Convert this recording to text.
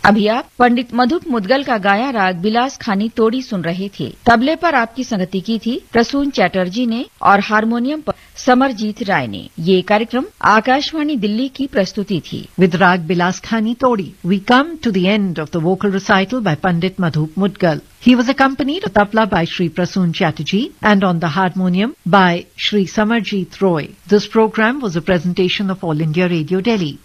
अभी आप पंडित मधुप मुदगल का गाया राग बिलास खानी तोड़ी सुन रहे थे। तबले पर आपकी संगति की थी प्रसून चैटर्जी ने और हारमोनियम पर समरजीत राय ने। ये कार्यक्रम आकाशवाणी दिल्ली की प्रस्तुति थी। With Rag Bilas Khani Todi, we come to the end of the vocal recital by Pandit Madhup Mudgal. He was accompanied on tabla by Shri Prasoon Chatterjee and on the harmonium by Shri Samarjeet Roy. This program was a presentation of All India Radio Delhi.